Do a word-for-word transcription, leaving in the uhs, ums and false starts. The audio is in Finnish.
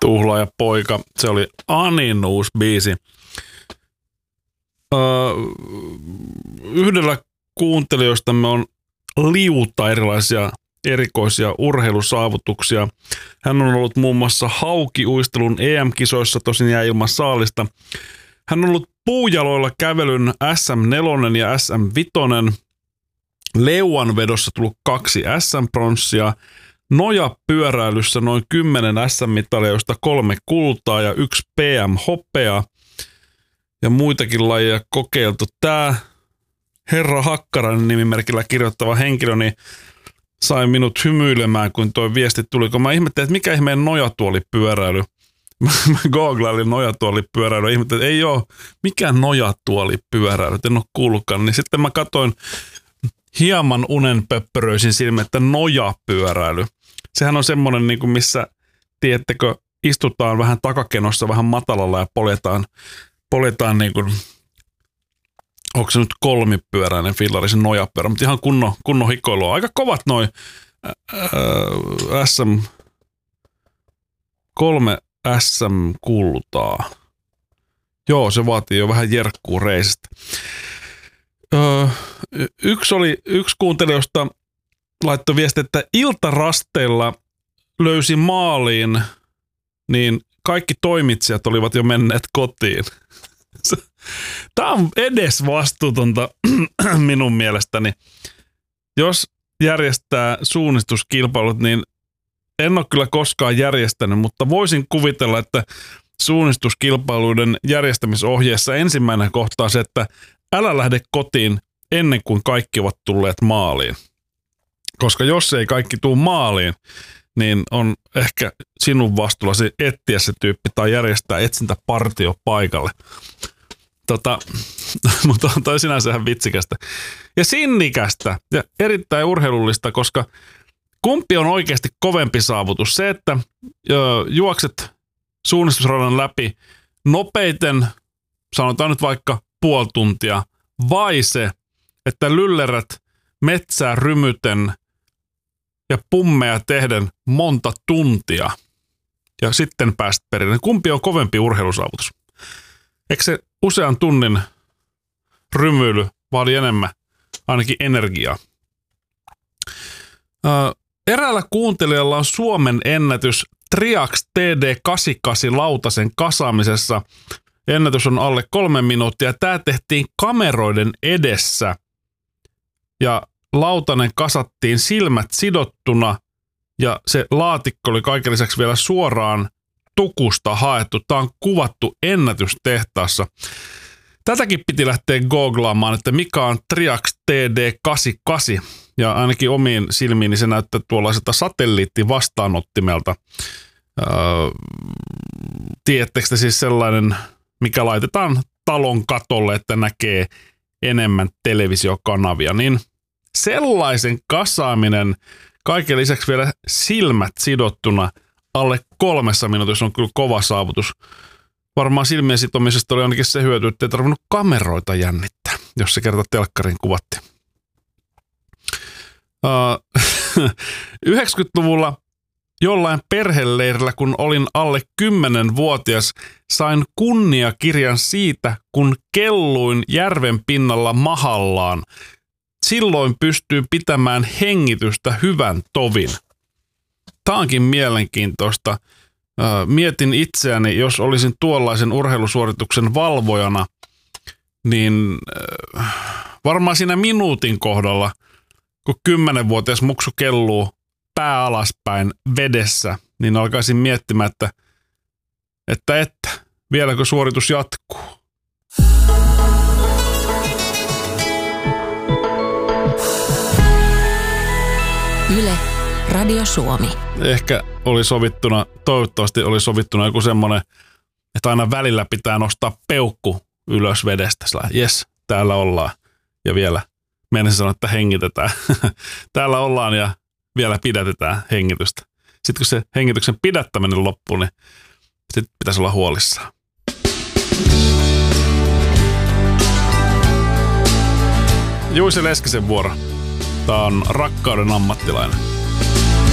Tuhlaaja poika. Se oli Anin uusi biisi. Öö, yhdellä kuuntelijoistamme on liuta erilaisia erikoisia urheilusaavutuksia. Hän on ollut muun muassa haukiuistelun E M-kisoissa, tosin jäi ilman saalista. Hän on ollut puujaloilla kävelyn S M neljä ja S M viisi. Leuanvedossa tullut kaksi S M-pronssia. Nojapyöräilyssä noin kymmenen S M-mitalia, joista kolme kultaa ja yksi P M-hopeaa. Ja muitakin lajeja kokeiltu. Tämä Herra Hakkarainen nimimerkillä kirjoittava henkilö niin sai minut hymyilemään, kun toi viesti tuli. Kun mä ihmettelin, että mikä ihmeen nojatuolipyöräily. Mä googlailin nojatuolipyöräily ja ihmettelin, että ei ole mikään nojatuolipyöräily. En ole kuullutkaan. Niin sitten mä katsoin hieman unenpöppöröisin silmin, että nojapyöräily. Sehän on semmoinen, niin kuin missä, tiedättekö, istutaan vähän takakenossa vähän matalalla ja poljetaan, poljetaan niin kuin, onko se nyt kolmipyöräinen fillarisen nojapyörä, mutta ihan kunnon, kunnon hikoilua. Aika kovat noi ää, S M, kolme S M-kultaa. Joo, se vaatii jo vähän jerkkuu reisistä. Öö, yksi oli, yksi kuuntelijoista laittoi viesti, että iltarasteilla löysi maaliin, niin kaikki toimitsijat olivat jo menneet kotiin. Tämä on edes vastuutonta minun mielestäni. Jos järjestää suunnistuskilpailut, niin en ole kyllä koskaan järjestänyt, mutta voisin kuvitella, että suunnistuskilpailuiden järjestämisohjeessa ensimmäinen kohta on se, että älä lähde kotiin ennen kuin kaikki ovat tulleet maaliin. Koska jos ei kaikki tule maaliin, niin on ehkä sinun vastuullasi etsiä se tyyppi tai järjestää etsintäpartio paikalle. Tota, mutta on toi sinänsä ihan vitsikästä. Ja sinnikästä ja erittäin urheilullista, koska kumpi on oikeasti kovempi saavutus? Se, että juokset suunnistusradan läpi nopeiten, sanotaan nyt vaikka puoli tuntia, vai se, että lyllerät metsää rymyten ja pummeja tehden monta tuntia ja sitten pääst perille. Kumpi on kovempi urheilusaavutus? Eikö se usean tunnin rymyily vaadi enemmän ainakin energiaa? Öö, eräällä kuuntelijalla on Suomen ennätys Triax T D kahdeksankymmentäkahdeksan lautasen kasaamisessa. Ennätys on alle kolme minuuttia. Tämä tehtiin kameroiden edessä ja lautanen kasattiin silmät sidottuna ja se laatikko oli kaiken lisäksi vielä suoraan tukusta haettu. Tämä on kuvattu ennätystehtaassa. Tätäkin piti lähteä googlaamaan, että mikä on Triax T D kahdeksankymmentäkahdeksan. Ja ainakin omiin silmiini se näyttää tuollaiselta satelliittivastaanottimelta. Öö, tiedättekö te siis sellainen, mikä laitetaan talon katolle, että näkee enemmän televisiokanavia, niin sellaisen kasaaminen, kaiken lisäksi vielä silmät sidottuna alle kolmessa minuutissa on kyllä kova saavutus. Varmaan silmien sitomisesta oli ainakin se hyöty, että ei tarvinnut kameroita jännittää, jos se kerta telkkariin kuvattiin. Uh, yhdeksänkymmentäluvulla jollain perheleirillä, kun olin alle kymmenvuotias, sain kunniakirjan siitä, kun kelluin järven pinnalla mahallaan. Silloin pystyy pitämään hengitystä hyvän tovin. Tämä onkin mielenkiintoista. Mietin itseäni, jos olisin tuollaisen urheilusuorituksen valvojana, niin varmaan siinä minuutin kohdalla, kun kymmenvuotias muksu kelluu pää alaspäin vedessä, niin alkaisin miettimään, että, että, että vieläkö suoritus jatkuu. Yle, Radio Suomi. Ehkä oli sovittuna, toivottavasti oli sovittuna joku semmoinen, että aina välillä pitää nostaa peukku ylös vedestä. Jes, täällä ollaan. Ja vielä mennessä sanoa, että hengitetään. Täällä ollaan ja vielä pidätetään hengitystä. Sitten kun se hengityksen pidättäminen loppuu, niin sitten pitäisi olla huolissaan. Juise Leskisen vuoro. Tämä on Rakkauden ammattilainen.